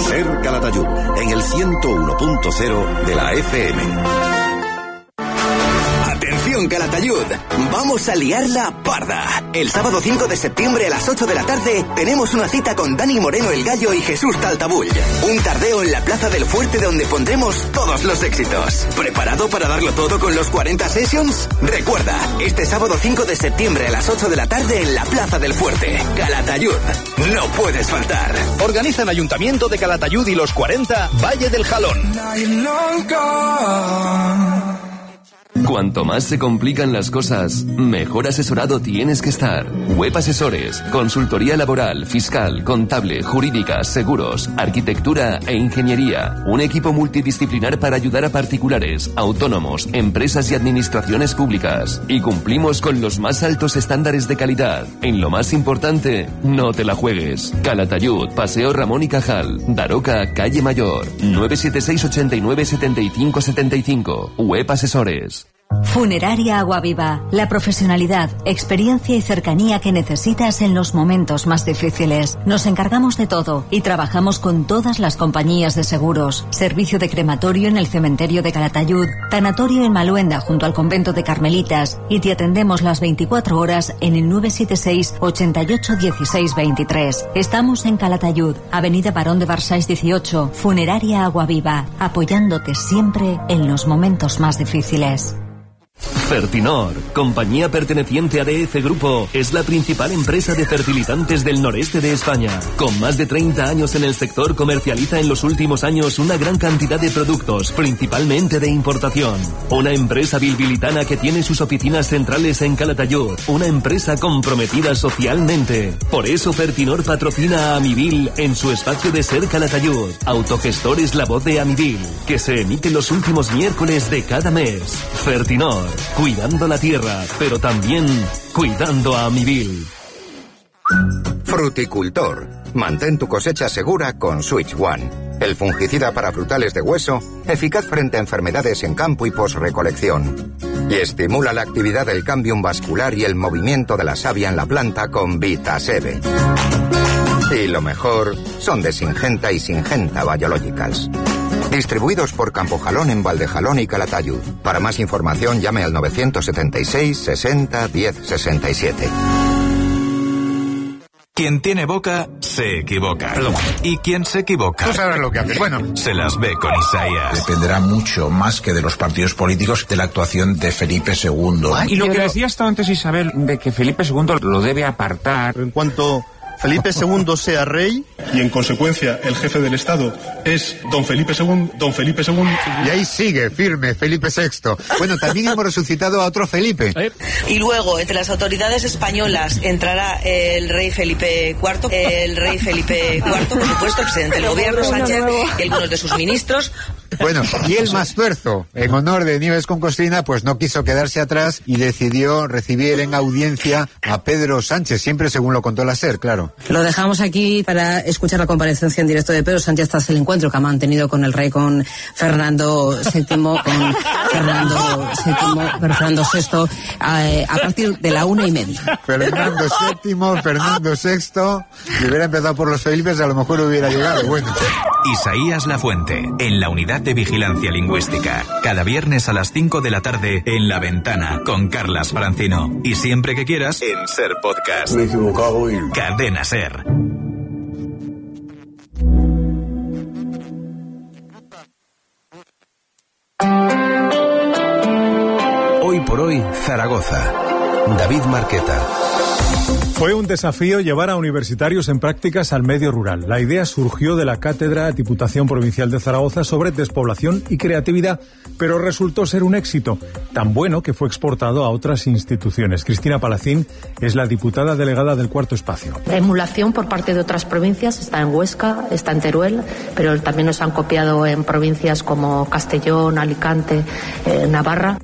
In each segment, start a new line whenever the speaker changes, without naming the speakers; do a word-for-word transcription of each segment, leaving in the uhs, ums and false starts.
Ser Calatayud, en el ciento uno punto cero de la F M.
Atención Calatayud, vamos a liarla parda. El sábado cinco de septiembre a las ocho de la tarde tenemos una cita con Dani Moreno el Gallo y Jesús Taltabull. Un tardeo en la Plaza del Fuerte donde pondremos todos los éxitos. ¿Preparado para darlo todo con los cuarenta Sessions? Recuerda, este sábado cinco de septiembre a las ocho de la tarde en la Plaza del Fuerte. Calatayud, no puedes faltar.
Organizan Ayuntamiento de Calatayud y los cuarenta Valle del Jalón.
Cuanto más se complican las cosas, mejor asesorado tienes que estar. Web Asesores, consultoría laboral, fiscal, contable, jurídica, seguros, arquitectura e ingeniería. Un equipo multidisciplinar para ayudar a particulares, autónomos, empresas y administraciones públicas. Y cumplimos con los más altos estándares de calidad. En lo más importante, no te la juegues. Calatayud, Paseo Ramón y Cajal, Daroca, Calle Mayor, nueve siete seis, ochenta y nueve, setenta y cinco setenta y cinco. Web Asesores.
Funeraria Aguaviva, la profesionalidad, experiencia y cercanía que necesitas en los momentos más difíciles. Nos encargamos de todo y trabajamos con todas las compañías de seguros. Servicio de crematorio en el cementerio de Calatayud, tanatorio en Maluenda junto al convento de Carmelitas y te atendemos las veinticuatro horas en el nueve siete seis, ochenta y ocho, dieciséis veintitrés. Estamos en Calatayud, Avenida Barón de Barsáis dieciocho, Funeraria Aguaviva, apoyándote siempre en los momentos más difíciles.
Fertinor, compañía perteneciente a D F Grupo, es la principal empresa de fertilizantes del noreste de España. Con más de treinta años en el sector, comercializa en los últimos años una gran cantidad de productos, principalmente de importación. Una empresa bilbilitana que tiene sus oficinas centrales en Calatayud, una empresa comprometida socialmente. Por eso Fertinor patrocina a Amibil en su espacio de Ser Calatayud. Autogestor es la voz de Amibil, que se emite los últimos miércoles de cada mes. Fertinor, cuidando la tierra, pero también cuidando a Amibil.
Fruticultor. Mantén tu cosecha segura con Switch One. El fungicida para frutales de hueso, eficaz frente a enfermedades en campo y posrecolección. Y estimula la actividad del cámbium vascular y el movimiento de la savia en la planta con Vitasebe. Y lo mejor, son de Syngenta y Syngenta Biologicals. Distribuidos por Campojalón en Valdejalón y Calatayud. Para más información llame al nueve siete seis, sesenta, diez sesenta y siete.
Quien tiene boca, se equivoca. Perdón. Y quien se equivoca...
Tú sabes lo que haces. Bueno,
se las ve con Isaías.
Dependerá mucho, más que de los partidos políticos, de la actuación de Felipe segundo.
Ay, y lo que decía hasta antes Isabel, de que Felipe segundo lo debe apartar.
En cuanto Felipe segundo sea rey...
Y en consecuencia el jefe del Estado es don Felipe segundo, don Felipe segundo...
Y ahí sigue, firme, Felipe sexto. Bueno, también hemos resucitado a otro Felipe.
Y luego, entre las autoridades españolas, entrará el rey Felipe cuarto, el rey Felipe cuarto, por supuesto, el presidente del gobierno, Sánchez, y algunos de sus ministros.
Bueno, y el Mastuerzo, en honor de Nieves con Cocina, pues no quiso quedarse atrás y decidió recibir en audiencia a Pedro Sánchez, siempre según lo contó la SER, claro.
Lo dejamos aquí para escuchar la comparecencia en directo de Pedro Sánchez tras el encuentro que ha mantenido con el rey, con Fernando séptimo, con Fernando séptimo, Fernando sexto, a, a partir de la una y media.
Fernando séptimo, Fernando sexto, si hubiera empezado por los Felipes a lo mejor hubiera llegado, bueno.
Isaías Lafuente, en la Unidad de Vigilancia Lingüística. Cada viernes a las cinco de la tarde en La Ventana con Carlas Francino. Y siempre que quieras en Ser Podcast.
Me he equivocado y...
Cadena Ser.
Hoy por hoy, Zaragoza. David Marqueta.
Fue un desafío llevar a universitarios en prácticas al medio rural. La idea surgió de la Cátedra Diputación Provincial de Zaragoza sobre despoblación y creatividad, pero resultó ser un éxito, tan bueno que fue exportado a otras instituciones. Cristina Palacín es la diputada delegada del Cuarto Espacio.
La emulación por parte de otras provincias está en Huesca, está en Teruel, pero también nos han copiado en provincias como Castellón, Alicante, eh, Navarra.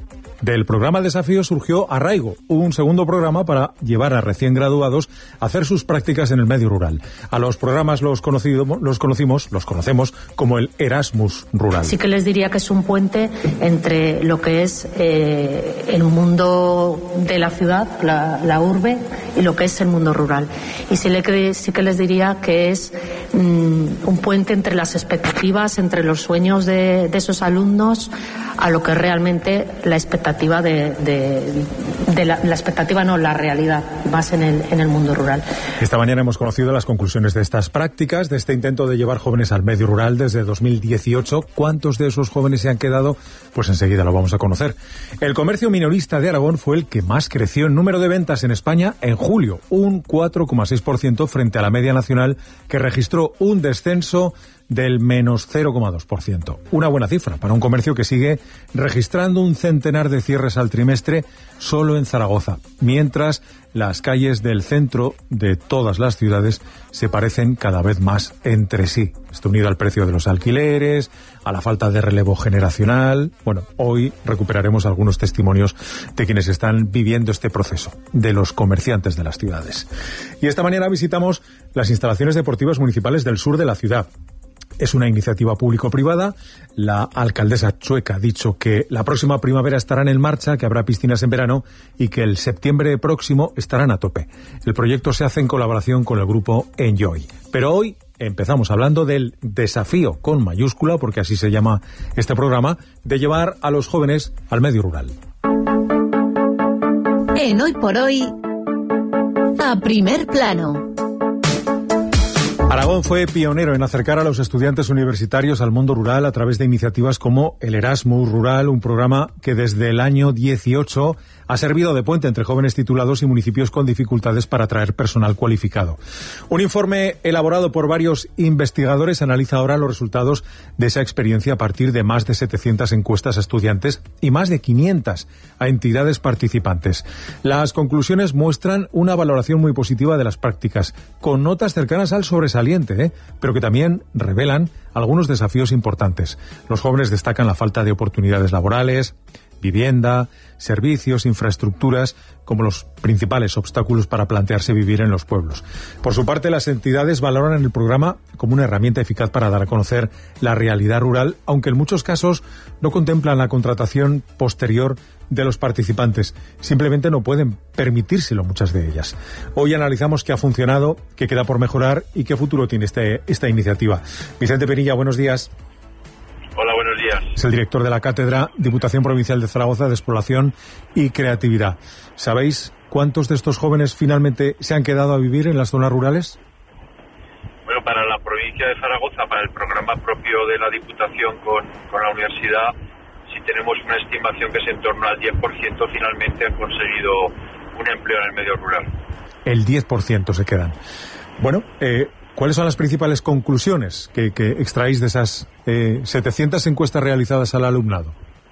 Del programa Desafío surgió Arraigo, un segundo programa para llevar a recién graduados a hacer sus prácticas en el medio rural. A los programas los, conocido, los conocimos, los conocemos como el Erasmus Rural.
Sí que les diría que es un puente entre lo que es eh, el mundo de la ciudad, la, la urbe, y lo que es el mundo rural. Y sí, le, sí que les diría que es mmm, un puente entre las expectativas, entre los sueños de, de esos alumnos, a lo que realmente la expectativa de, de, de la, la expectativa no, la realidad, más en el, en el mundo rural.
Esta mañana hemos conocido las conclusiones de estas prácticas, de este intento de llevar jóvenes al medio rural desde dos mil dieciocho. ¿Cuántos de esos jóvenes se han quedado? Pues enseguida lo vamos a conocer. El comercio minorista de Aragón fue el que más creció en número de ventas en España en julio, un cuatro coma seis por ciento frente a la media nacional, que registró un descenso del menos cero coma dos por ciento. Una buena cifra para un comercio que sigue registrando un centenar de cierres al trimestre solo en Zaragoza, mientras las calles del centro de todas las ciudades se parecen cada vez más entre sí. Esto unido al precio de los alquileres, a la falta de relevo generacional. Bueno, hoy recuperaremos algunos testimonios de quienes están viviendo este proceso, de los comerciantes de las ciudades. Y esta mañana visitamos las instalaciones deportivas municipales del sur de la ciudad. Es una iniciativa público-privada. La alcaldesa chueca ha dicho que la próxima primavera estarán en marcha, que habrá piscinas en verano y que el septiembre próximo estarán a tope. El proyecto se hace en colaboración con el grupo Enjoy. Pero hoy empezamos hablando del desafío, con mayúscula, porque así se llama este programa, de llevar a los jóvenes al medio rural.
En Hoy por Hoy, a primer plano.
Aragón fue pionero en acercar a los estudiantes universitarios al mundo rural a través de iniciativas como el Erasmus Rural, un programa que desde el año dieciocho ha servido de puente entre jóvenes titulados y municipios con dificultades para atraer personal cualificado. Un informe elaborado por varios investigadores analiza ahora los resultados de esa experiencia a partir de más de setecientas encuestas a estudiantes y más de quinientas a entidades participantes. Las conclusiones muestran una valoración muy positiva de las prácticas, con notas cercanas al sobresaliente, ¿eh? pero que también revelan algunos desafíos importantes. Los jóvenes destacan la falta de oportunidades laborales, vivienda, servicios, infraestructuras, como los principales obstáculos para plantearse vivir en los pueblos. Por su parte, las entidades valoran el programa como una herramienta eficaz para dar a conocer la realidad rural, aunque en muchos casos no contemplan la contratación posterior de los participantes. Simplemente no pueden permitírselo muchas de ellas. Hoy analizamos qué ha funcionado, qué queda por mejorar y qué futuro tiene este, esta iniciativa. Vicente Penilla, buenos días.
Hola, buenos días.
Es el director de la Cátedra Diputación Provincial de Zaragoza de Exploración y Creatividad. ¿Sabéis cuántos de estos jóvenes finalmente se han quedado a vivir en las zonas rurales?
Bueno, para la provincia de Zaragoza, para el programa propio de la Diputación con, con la universidad, si tenemos una estimación que es en torno al diez por ciento, finalmente han conseguido un empleo en el medio rural.
El diez por ciento se quedan. Bueno, eh... ¿cuáles son las principales conclusiones que, que extraéis de esas eh, setecientas encuestas realizadas al alumnado?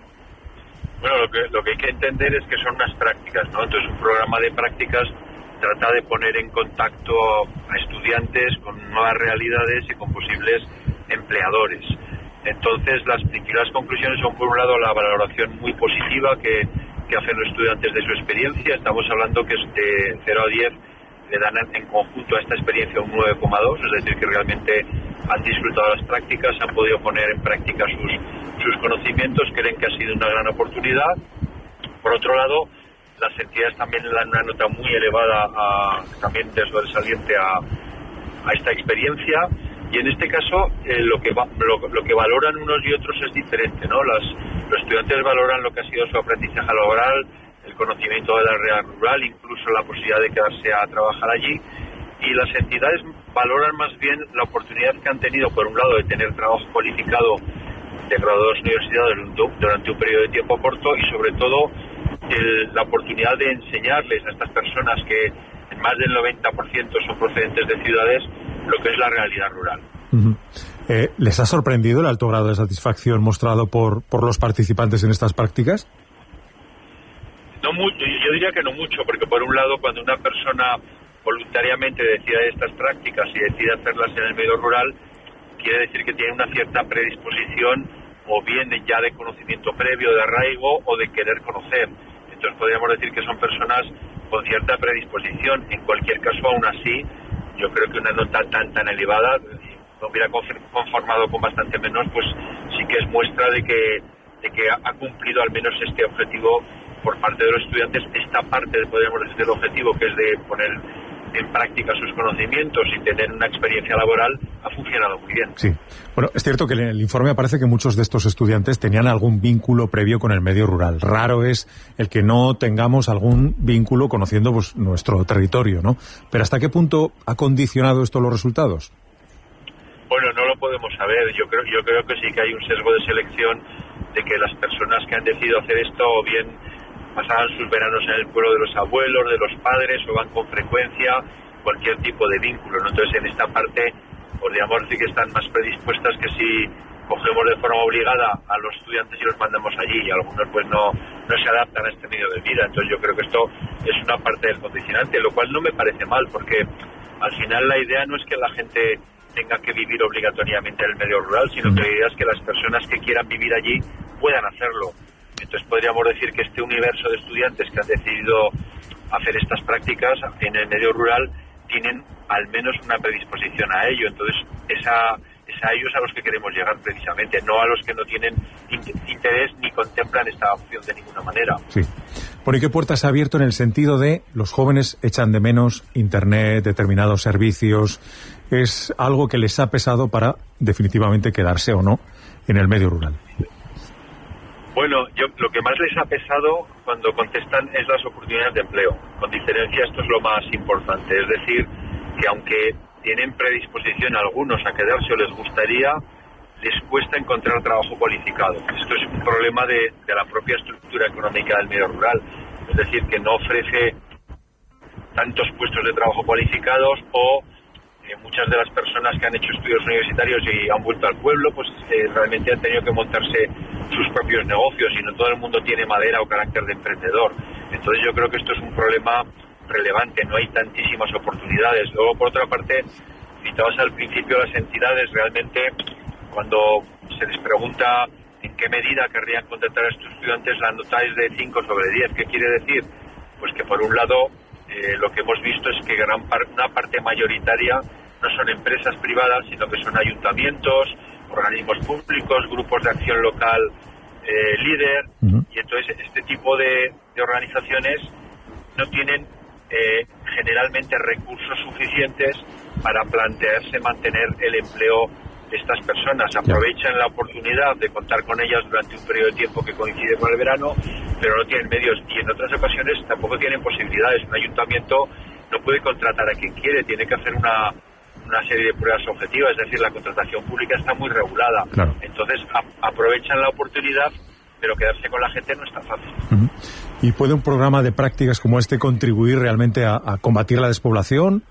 Bueno, lo que, lo que hay que entender es que son unas prácticas, ¿no? Entonces, un programa de prácticas trata de poner en contacto a estudiantes con nuevas realidades y con posibles empleadores. Entonces, las principales conclusiones son, por un lado, la valoración muy positiva que, que hacen los estudiantes de su experiencia. Estamos hablando que es de cero a diez. Le dan en conjunto a esta experiencia un nueve coma dos, es decir, que realmente han disfrutado las prácticas, han podido poner en práctica sus, sus conocimientos, creen que ha sido una gran oportunidad. Por otro lado, las entidades también le dan una nota muy elevada, a, también de sobresaliente a, a esta experiencia, y en este caso eh, lo, que va, lo, lo que valoran unos y otros es diferente, ¿no? Las, los estudiantes valoran lo que ha sido su aprendizaje laboral, el conocimiento de la realidad rural, incluso la posibilidad de quedarse a trabajar allí, y las entidades valoran más bien la oportunidad que han tenido, por un lado, de tener trabajo cualificado de graduados universitarios durante un periodo de tiempo corto, y sobre todo el, la oportunidad de enseñarles a estas personas, que en más del noventa por ciento son procedentes de ciudades, lo que es la realidad rural.
Uh-huh. eh, ¿Les ha sorprendido el alto grado de satisfacción mostrado por, por los participantes en estas prácticas?
No mucho, yo diría que no mucho, porque por un lado, cuando una persona voluntariamente decide estas prácticas y decide hacerlas en el medio rural, quiere decir que tiene una cierta predisposición o bien ya de conocimiento previo, de arraigo o de querer conocer. Entonces podríamos decir que son personas con cierta predisposición. En cualquier caso, aún así, yo creo que una nota tan tan elevada, si no hubiera conformado con bastante menos, pues sí que es muestra de que, de que ha cumplido al menos este objetivo por parte de los estudiantes, esta parte, podríamos decir, del objetivo, que es de poner en práctica sus conocimientos y tener una experiencia laboral, ha funcionado muy bien.
Sí. Bueno, es cierto que en el informe aparece que muchos de estos estudiantes tenían algún vínculo previo con el medio rural. Raro es el que no tengamos algún vínculo conociendo pues, nuestro territorio, ¿no? Pero ¿hasta qué punto ha condicionado esto los resultados?
Bueno, no lo podemos saber. Yo creo, yo creo que sí que hay un sesgo de selección de que las personas que han decidido hacer esto o bien pasaban sus veranos en el pueblo de los abuelos, de los padres, o van con frecuencia, cualquier tipo de vínculo, ¿no? Entonces, en esta parte, podríamos decir que están más predispuestas que si cogemos de forma obligada a los estudiantes y los mandamos allí, y algunos pues no, no se adaptan a este medio de vida. Entonces, yo creo que esto es una parte del condicionante, lo cual no me parece mal, porque al final la idea no es que la gente tenga que vivir obligatoriamente en el medio rural, sino que la idea es que las personas que quieran vivir allí puedan hacerlo. Entonces podríamos decir que este universo de estudiantes que han decidido hacer estas prácticas en el medio rural tienen al menos una predisposición a ello. Entonces esa, es a ellos a los que queremos llegar precisamente, no a los que no tienen interés ni contemplan esta opción de ninguna manera.
Sí. ¿Por qué puertas ha abierto en el sentido de los jóvenes echan de menos Internet, determinados servicios? ¿Es algo que les ha pesado para definitivamente quedarse o no en el medio rural?
Bueno, yo lo que más les ha pesado cuando contestan es las oportunidades de empleo. Con diferencia, esto es lo más importante. Es decir, que aunque tienen predisposición algunos a quedarse o les gustaría, les cuesta encontrar trabajo cualificado. Esto es un problema de, de la propia estructura económica del medio rural. Es decir, que no ofrece tantos puestos de trabajo cualificados o eh, muchas de las personas que han hecho estudios universitarios y han vuelto al pueblo, pues eh, realmente han tenido que montarse sus propios negocios y no todo el mundo tiene madera o carácter de emprendedor. Entonces yo creo que esto es un problema relevante, no hay tantísimas oportunidades. Luego, por otra parte, citabas al principio las entidades, realmente cuando se les pregunta en qué medida querrían contratar a estos estudiantes, la nota es de cinco sobre diez. ¿Qué quiere decir? Pues que por un lado eh, lo que hemos visto es que gran par una parte mayoritaria no son empresas privadas, sino que son ayuntamientos, organismos públicos, grupos de acción local eh, líder, uh-huh. Y entonces este tipo de, de organizaciones no tienen eh, generalmente recursos suficientes para plantearse mantener el empleo de estas personas. Aprovechan la oportunidad de contar con ellas durante un periodo de tiempo que coincide con el verano, pero no tienen medios y en otras ocasiones tampoco tienen posibilidades. Un ayuntamiento no puede contratar a quien quiere, tiene que hacer una una serie de pruebas objetivas, es decir, la contratación pública está muy regulada. Claro. Entonces a, aprovechan la oportunidad, pero quedarse con la gente no es tan fácil.
Uh-huh. ¿Y puede un programa de prácticas como este contribuir realmente a, a combatir la despoblación?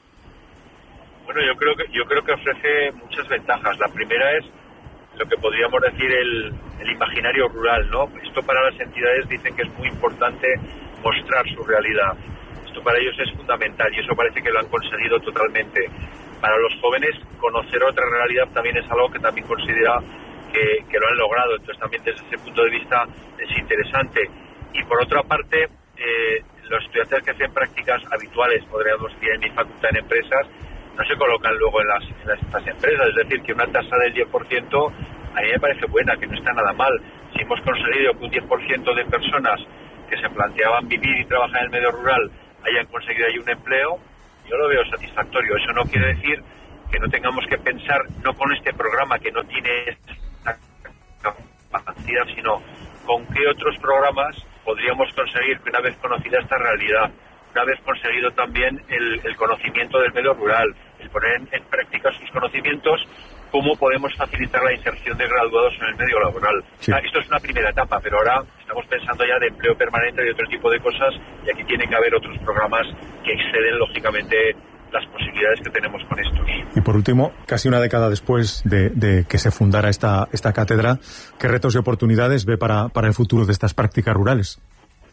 Bueno, yo creo que yo creo que ofrece muchas ventajas. La primera es lo que podríamos decir el, el imaginario rural, ¿no? Esto para las entidades dicen que es muy importante mostrar su realidad. Esto para ellos es fundamental y eso parece que lo han conseguido totalmente. Para los jóvenes, conocer otra realidad también es algo que también considera que, que lo han logrado. Entonces también desde ese punto de vista es interesante. Y por otra parte, eh, los estudiantes que hacen prácticas habituales, podríamos decir en mi facultad en empresas, no se colocan luego en las, en las, estas empresas. Es decir, que una tasa del diez por ciento a mí me parece buena, que no está nada mal. Si hemos conseguido que un diez por ciento de personas que se planteaban vivir y trabajar en el medio rural hayan conseguido ahí un empleo, yo lo veo satisfactorio. Eso no quiere decir que no tengamos que pensar, no con este programa que no tiene esta capacidad, sino con qué otros programas podríamos conseguir que una vez conocida esta realidad, una vez conseguido también el, el conocimiento del medio rural, el poner en, en práctica sus conocimientos, cómo podemos facilitar la inserción de graduados en el medio laboral. Sí. Esto es una primera etapa, pero ahora estamos pensando ya de empleo permanente y de otro tipo de cosas, y aquí tiene que haber otros programas que exceden, lógicamente, las posibilidades que tenemos con estos.
Y por último, casi una década después de, de que se fundara esta, esta cátedra, ¿qué retos y oportunidades ve para, para el futuro de estas prácticas rurales?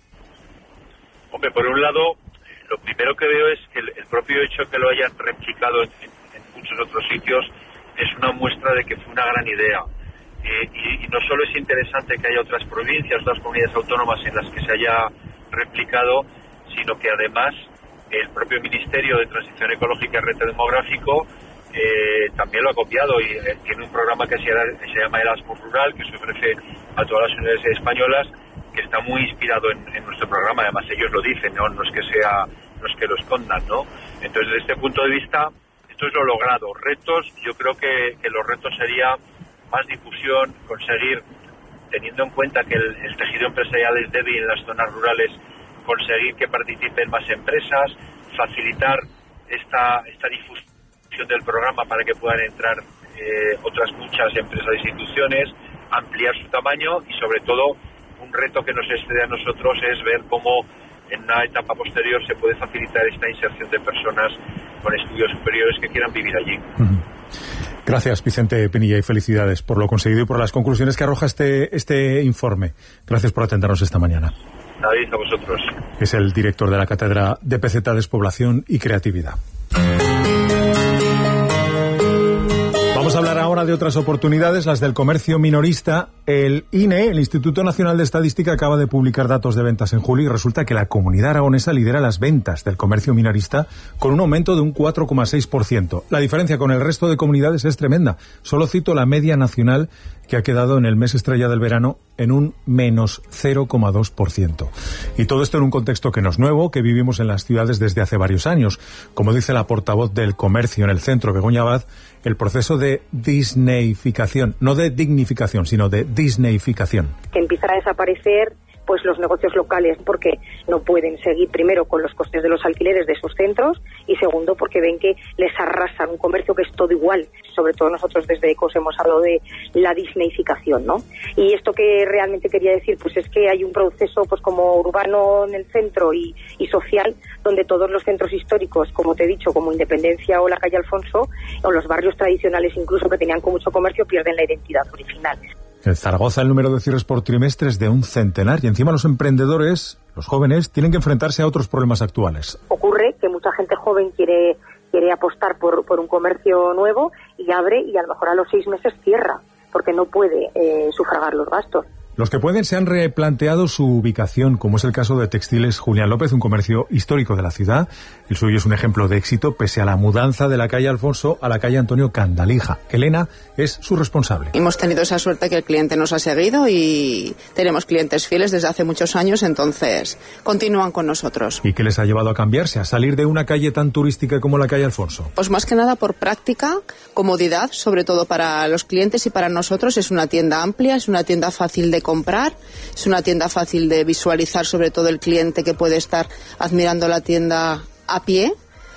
Hombre, por un lado, lo primero que veo es que el, el propio hecho que lo hayan replicado en, en, en muchos otros sitios es una muestra de que fue una gran idea. Eh, y, y no solo es interesante que haya otras provincias, otras comunidades autónomas en las que se haya replicado, sino que además el propio Ministerio de Transición Ecológica y Reto Demográfico eh, también lo ha copiado y eh, tiene un programa que se, se llama Erasmus Rural, que se ofrece a todas las universidades españolas, que está muy inspirado en, en nuestro programa. Además ellos lo dicen, no, no es que sea, no es que lo escondan, ¿no? Entonces, desde este punto de vista, esto es lo logrado. Retos, yo creo que, que los retos sería más difusión, conseguir, teniendo en cuenta que el, el tejido empresarial es débil en las zonas rurales, conseguir que participen más empresas, facilitar esta, esta difusión del programa para que puedan entrar eh, otras muchas empresas e instituciones, ampliar su tamaño y sobre todo un reto que nos excede a nosotros es ver cómo en una etapa posterior se puede facilitar esta inserción de personas con estudios superiores que quieran vivir allí.
Uh-huh. Gracias, Vicente Pinilla, y felicidades por lo conseguido y por las conclusiones que arroja este, este informe. Gracias por atendernos esta mañana.
David, a vosotros.
Es el director de la Cátedra de P Z Despoblación y Creatividad. Vamos a hablar ahora de otras oportunidades, las del comercio minorista. El I N E, el Instituto Nacional de Estadística, acaba de publicar datos de ventas en julio y resulta que la comunidad aragonesa lidera las ventas del comercio minorista con un aumento de un cuatro coma seis por ciento. La diferencia con el resto de comunidades es tremenda. Solo cito la media nacional, que ha quedado en el mes estrella del verano en un menos cero coma dos por ciento. Y todo esto en un contexto que no es nuevo, que vivimos en las ciudades desde hace varios años. Como dice la portavoz del comercio en el centro, Begoña Abad, el proceso de disneyficación, no de dignificación, sino de disneyficación.
Que empiezan a desaparecer pues los negocios locales, porque no pueden seguir, primero, con los costes de los alquileres de esos centros, y segundo, porque ven que les arrasan un comercio que es todo igual. Sobre todo nosotros desde ECOS hemos hablado de la disneyficación, ¿no? Y esto que realmente quería decir, pues es que hay un proceso pues como urbano en el centro y, y social, donde todos los centros históricos, como te he dicho, como Independencia o la calle Alfonso, o los barrios tradicionales incluso que tenían con mucho comercio, pierden la identidad original.
En Zaragoza el número de cierres por trimestre es de un centenar y encima los emprendedores, los jóvenes, tienen que enfrentarse a otros problemas actuales.
Ocurre que mucha gente joven quiere quiere apostar por, por un comercio nuevo y abre y a lo mejor a los seis meses cierra porque no puede eh, sufragar los gastos.
Los que pueden se han replanteado su ubicación, como es el caso de Textiles Julián López, un comercio histórico de la ciudad. El suyo es un ejemplo de éxito pese a la mudanza de la calle Alfonso a la calle Antonio Candalija. Elena es su responsable.
Hemos tenido esa suerte que el cliente nos ha seguido y tenemos clientes fieles desde hace muchos años, entonces continúan con nosotros.
¿Y qué les ha llevado a cambiarse, a salir de una calle tan turística como la calle Alfonso?
Pues más que nada por práctica, comodidad, sobre todo para los clientes y para nosotros. Es una tienda amplia, es una tienda fácil de comprar, es una tienda fácil de visualizar, sobre todo el cliente que puede estar admirando la tienda a pie,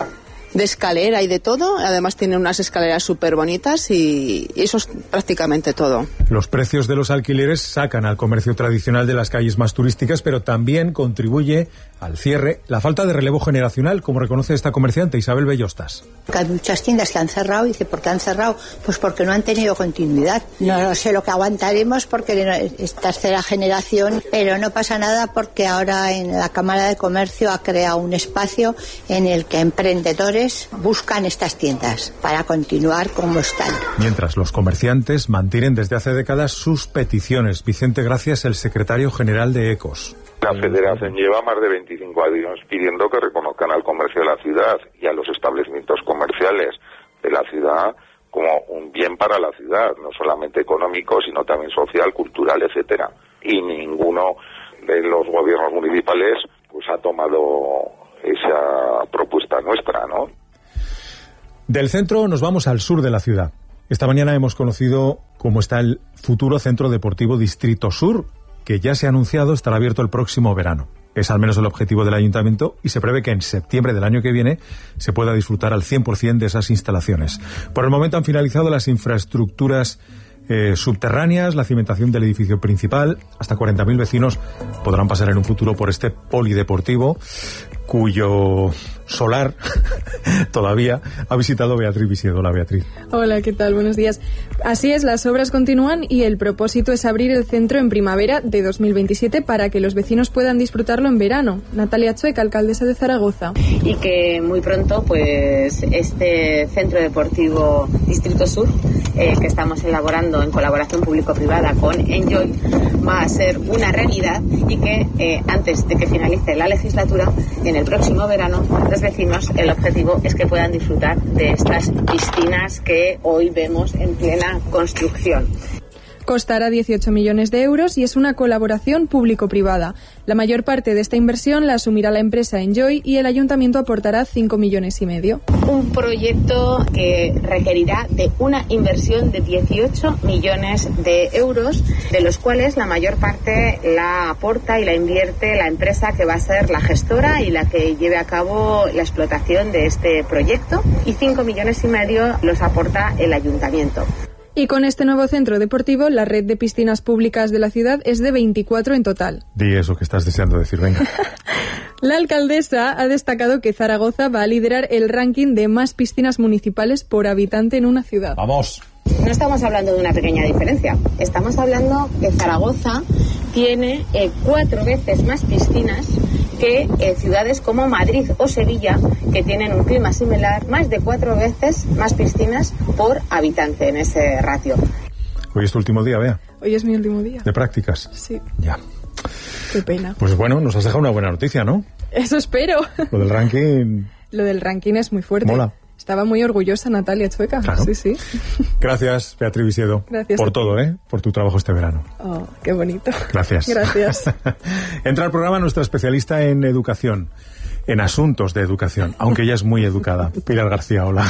de escalera y de todo. Además tiene unas escaleras súper bonitas y eso es prácticamente todo.
Los precios de los alquileres sacan al comercio tradicional de las calles más turísticas, pero también contribuye al cierre la falta de relevo generacional, como reconoce esta comerciante Isabel Bellostas.
Hay muchas tiendas que han cerrado y dice, ¿por qué han cerrado? Pues porque no han tenido continuidad. No sé lo que aguantaremos porque es tercera generación, pero no pasa nada porque ahora en la Cámara de Comercio ha creado un espacio en el que emprendedores buscan estas tiendas para continuar como están.
Mientras los comerciantes mantienen desde hace décadas sus peticiones. Vicente Gracias, el secretario general de ECOS.
La Federación lleva más de veinticinco años pidiendo que reconozcan al comercio de la ciudad y a los establecimientos comerciales de la ciudad como un bien para la ciudad, no solamente económico, sino también social, cultural, etcétera. Y ninguno de los gobiernos municipales pues ha tomado esa propuesta nuestra, ¿no?
Del centro nos vamos al sur de la ciudad. Esta mañana hemos conocido cómo está el futuro Centro Deportivo Distrito Sur, que ya se ha anunciado estará abierto el próximo verano. Es al menos el objetivo del ayuntamiento y se prevé que en septiembre del año que viene se pueda disfrutar al cien por ciento de esas instalaciones. Por el momento han finalizado las infraestructuras eh, subterráneas, la cimentación del edificio principal. Hasta cuarenta mil vecinos podrán pasar en un futuro por este polideportivo, cuyo solar todavía ha visitado Beatriz Visiedo. Hola, Beatriz.
Hola, ¿qué tal? Buenos días. Así es, las obras continúan y el propósito es abrir el centro en primavera de dos mil veintisiete para que los vecinos puedan disfrutarlo en verano. Natalia Chueca, alcaldesa de Zaragoza.
Y que muy pronto, pues, este centro deportivo Distrito Sur
eh, que estamos elaborando en colaboración público-privada con Enjoy va a ser una realidad y que eh, antes de que finalice la legislatura, en el próximo verano, los vecinos, el objetivo es que puedan disfrutar de estas piscinas que hoy vemos en plena construcción.
Costará dieciocho millones de euros y es una colaboración público-privada. La mayor parte de esta inversión la asumirá la empresa Enjoy y el ayuntamiento aportará cinco millones y medio.
Un proyecto que requerirá de una inversión de dieciocho millones de euros, de los cuales la mayor parte la aporta y la invierte la empresa que va a ser la gestora y la que lleve a cabo la explotación de este proyecto, y cinco millones y medio los aporta el ayuntamiento.
Y con este nuevo centro deportivo, la red de piscinas públicas de la ciudad es de veinticuatro en total.
Di eso que estás deseando decir, venga.
La alcaldesa ha destacado que Zaragoza va a liderar el ranking de más piscinas municipales por habitante en una ciudad.
¡Vamos!
No estamos hablando de una pequeña diferencia. Estamos hablando que Zaragoza tiene eh, cuatro veces más piscinas que eh, ciudades como Madrid o Sevilla, que tienen un clima similar, más de cuatro veces más piscinas por habitante en ese ratio.
Hoy es tu último día, Bea.
Hoy es mi último día.
¿De prácticas?
Sí.
Ya.
Qué pena.
Pues bueno, nos has dejado una buena noticia, ¿no?
Eso espero.
Lo del ranking...
Lo del ranking es muy fuerte.
Mola.
Estaba muy orgullosa Natalia Chueca.
Claro.
Sí, sí.
Gracias, Beatriz Visiedo.
Gracias
por todo, ¿eh? Por tu trabajo este verano.
Oh, qué bonito.
Gracias.
Gracias.
Entra al programa nuestra especialista en educación, en asuntos de educación, aunque ella es muy educada. Pilar García, hola.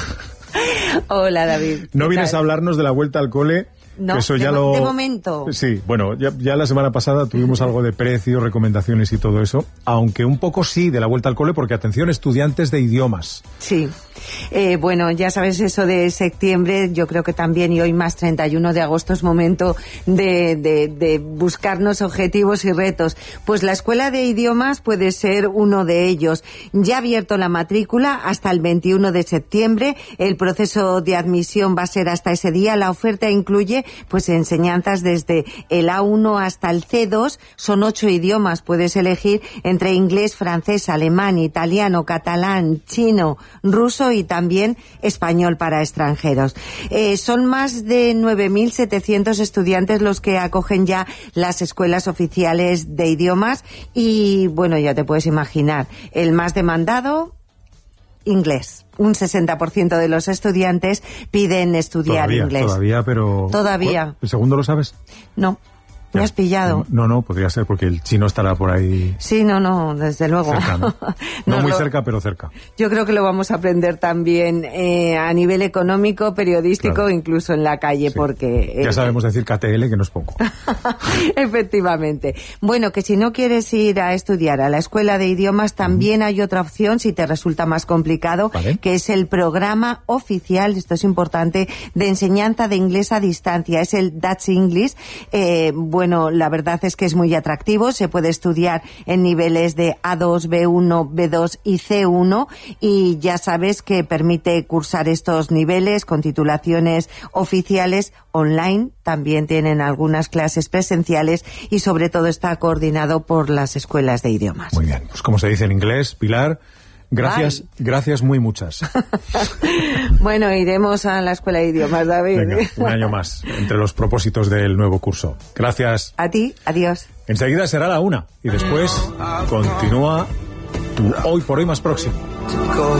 Hola, David.
No vienes a hablarnos de la vuelta al cole.
No,
eso
de,
ya lo...
de momento.
Sí, bueno, ya, ya la semana pasada tuvimos algo de precios, recomendaciones y todo eso, aunque un poco sí de la vuelta al cole, porque atención, estudiantes de idiomas.
Sí, eh, bueno, ya sabes eso de septiembre, yo creo que también, y hoy más treinta y uno de agosto es momento de, de, de buscarnos objetivos y retos. Pues la escuela de idiomas puede ser uno de ellos. Ya ha abierto la matrícula hasta el veintiuno de septiembre, el proceso de admisión va a ser hasta ese día, la oferta incluye pues enseñanzas desde el A uno hasta el C dos, son ocho idiomas, puedes elegir entre inglés, francés, alemán, italiano, catalán, chino, ruso y también español para extranjeros. Eh, son más de nueve mil setecientos estudiantes los que acogen ya las escuelas oficiales de idiomas y bueno, ya te puedes imaginar, el más demandado, inglés. Un sesenta por ciento de los estudiantes piden estudiar
todavía,
inglés.
Todavía, pero...
Todavía.
¿El segundo lo sabes?
No. Me
Ya.
has pillado.
No, no, podría ser porque el chino estará por ahí...
Sí, no, no, desde luego.
Cerca, ¿no? No
Nos
muy
lo-
cerca, pero cerca.
Yo creo que lo vamos a aprender también eh, a nivel económico, periodístico,
Claro.
incluso en la calle, porque... eh,
Ya sabemos decir K T L, que no es poco.
Efectivamente. Bueno, que si no quieres ir a estudiar a la escuela de idiomas, también hay otra opción si te resulta más complicado,
Vale.
que es el programa oficial, esto es importante, de enseñanza de inglés a distancia. Es el Dutch English. Eh, bueno, la verdad es que es muy atractivo. Se puede estudiar en niveles de A dos, B uno, B dos y C uno y ya sabes que permite cursar estos niveles con titulaciones oficiales online. También tienen algunas clases presenciales y sobre todo está coordinado por las escuelas de idiomas.
Muy bien. Pues como se dice en inglés, Pilar, gracias, gracias muy muchas.
Bueno, iremos a la escuela de idiomas, David.
Venga, un año más entre los propósitos del nuevo curso. Gracias.
A ti, adiós.
Enseguida será la una y después continúa tu Hoy por Hoy más próximo.